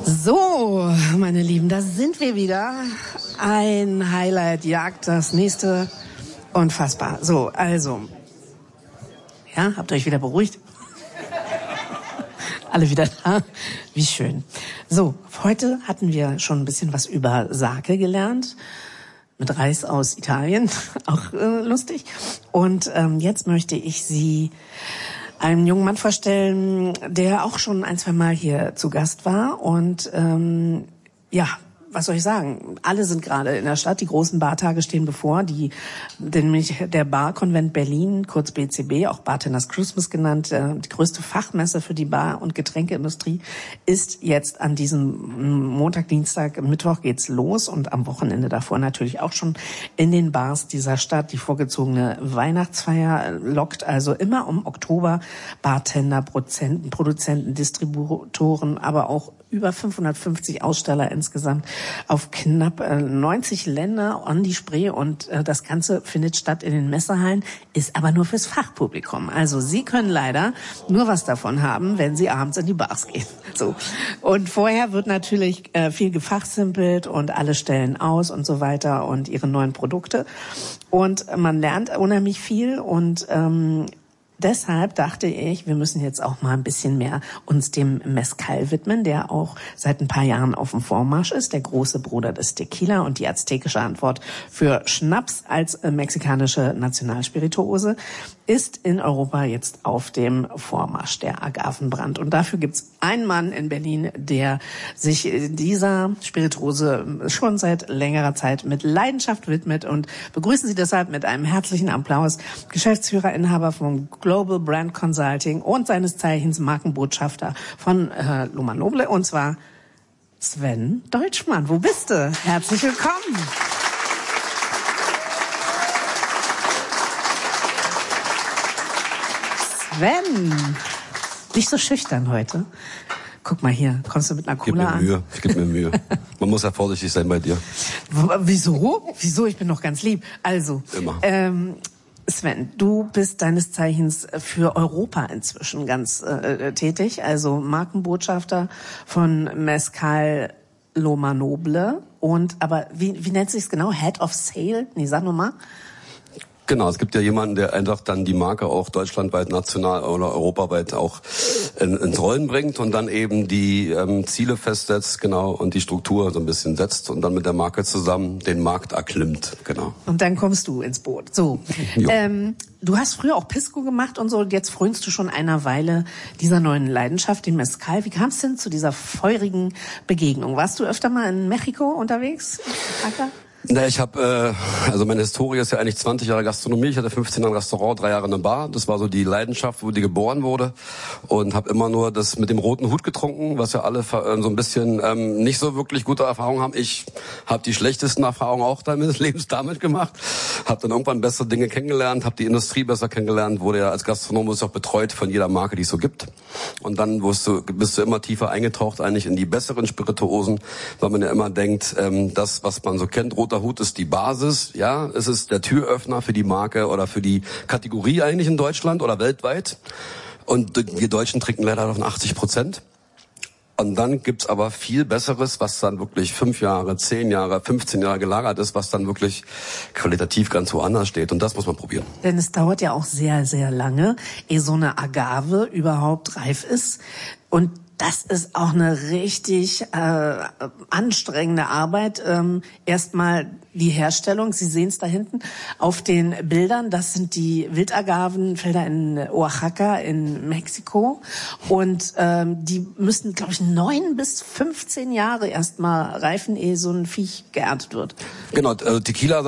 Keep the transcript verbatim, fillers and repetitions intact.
So, meine Lieben, da sind wir wieder. Ein Highlight jagt das nächste. Unfassbar. So, also. Ja, habt ihr euch wieder beruhigt? Alle wieder da? Wie schön. So, heute hatten wir schon ein bisschen was über Sake gelernt. Mit Reis aus Italien. Auch äh, lustig. Und ähm, jetzt möchte ich Sie einem jungen Mann vorstellen, der auch schon ein, zwei Mal hier zu Gast war. Und ähm, ja, was soll ich sagen? Alle sind gerade in der Stadt. Die großen Bartage stehen bevor. Die, nämlich der Barkonvent Berlin, kurz B C B, auch Bartenders Christmas genannt, äh, die größte Fachmesse für die Bar- und Getränkeindustrie, ist jetzt an diesem Montag, Dienstag, Mittwoch geht's los und am Wochenende davor natürlich auch schon in den Bars dieser Stadt. Die vorgezogene Weihnachtsfeier lockt also immer um Oktober Bartender, Produzenten, Produzenten, Distributoren, aber auch über fünfhundertfünfzig Aussteller insgesamt auf knapp neunzig Länder on die Spree, und äh, das Ganze findet statt in den Messehallen, ist aber nur fürs Fachpublikum. Also Sie können leider nur was davon haben, wenn Sie abends in die Bars gehen. So. Und vorher wird natürlich äh, viel gefachsimpelt und alle stellen aus und so weiter und ihre neuen Produkte. Und man lernt unheimlich viel und ähm, deshalb dachte ich, wir müssen jetzt auch mal ein bisschen mehr uns dem Mezcal widmen, der auch seit ein paar Jahren auf dem Vormarsch ist, der große Bruder des Tequila und die aztekische Antwort für Schnaps als äh, mexikanische Nationalspirituose, ist in Europa jetzt auf dem Vormarsch, der Agavenbrand. Und dafür gibt's einen Mann in Berlin, der sich dieser Spirituose schon seit längerer Zeit mit Leidenschaft widmet, und begrüßen Sie deshalb mit einem herzlichen Applaus Geschäftsführer, Inhaber von Global Brand Consulting und seines Zeichens Markenbotschafter von äh, Loma Noble, und zwar Sven Deutschmann. Wo bist du? Herzlich willkommen. Sven, nicht so schüchtern heute. Guck mal hier, kommst du mit einer Cola an? Ich gebe mir Mühe, ich gebe mir Mühe. Man muss ja vorsichtig sein bei dir. W- Wieso? Wieso? Ich bin doch ganz lieb. Also, Immer. Ähm, Sven, du bist deines Zeichens für Europa inzwischen ganz äh, tätig, also Markenbotschafter von Mezcal Loma Noble. Und aber wie, wie nennt sich's genau? Head of Sale? Nee, sag nur mal. Genau, es gibt ja jemanden, der einfach dann die Marke auch deutschlandweit, national oder europaweit auch in, ins Rollen bringt und dann eben die ähm, Ziele festsetzt, genau, und die Struktur so ein bisschen setzt und dann mit der Marke zusammen den Markt erklimmt, genau. Und dann kommst du ins Boot. So, ähm, du hast früher auch Pisco gemacht und so, und jetzt frönst du schon einer Weile dieser neuen Leidenschaft, dem Mezcal. Wie kam es denn zu dieser feurigen Begegnung? Warst du öfter mal in Mexiko unterwegs? Acá? Na, ich habe, äh, also meine Historie ist ja eigentlich zwanzig Jahre Gastronomie. Ich hatte fünfzehn Jahre ein Restaurant, drei Jahre eine Bar. Das war so die Leidenschaft, wo die geboren wurde. Und habe immer nur das mit dem roten Hut getrunken, was ja alle äh, so ein bisschen ähm, nicht so wirklich gute Erfahrungen haben. Ich habe die schlechtesten Erfahrungen auch meines Lebens damit gemacht. Habe dann irgendwann bessere Dinge kennengelernt, habe die Industrie besser kennengelernt, wurde ja als Gastronom auch betreut von jeder Marke, die es so gibt. Und dann wirst du, bist du immer tiefer eingetaucht eigentlich in die besseren Spirituosen, weil man ja immer denkt, ähm, das, was man so kennt, roter Hut ist die Basis, ja, es ist der Türöffner für die Marke oder für die Kategorie eigentlich in Deutschland oder weltweit. Und wir Deutschen trinken leider davon achtzig Prozent. Und dann gibt's aber viel Besseres, was dann wirklich fünf Jahre, zehn Jahre, fünfzehn Jahre gelagert ist, was dann wirklich qualitativ ganz woanders steht. Und das muss man probieren. Denn es dauert ja auch sehr, sehr lange, ehe so eine Agave überhaupt reif ist. Und das ist auch eine richtig äh, anstrengende Arbeit. Ähm, erstmal die Herstellung. Sie sehen es da hinten auf den Bildern. Das sind die Wildagavenfelder in Oaxaca in Mexiko. Und ähm, die müssen, glaube ich, neun bis fünfzehn Jahre erstmal reifen, ehe so ein Viech geerntet wird. Genau, also Tequila